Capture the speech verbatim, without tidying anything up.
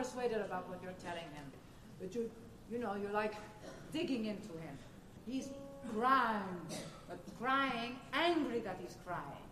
persuaded about what you're telling him. But you, you know, you're like digging into him. He's crying, but crying, angry that he's crying.